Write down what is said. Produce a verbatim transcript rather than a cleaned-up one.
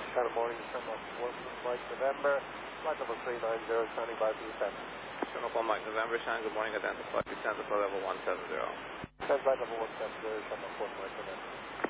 Good morning, December one Mike November, flight level three nine zero, standing by for descent. Singapore Mike November, Shan, good morning, identify descent for level one seven zero. Stand by level one seven zero, Singapore Mike November.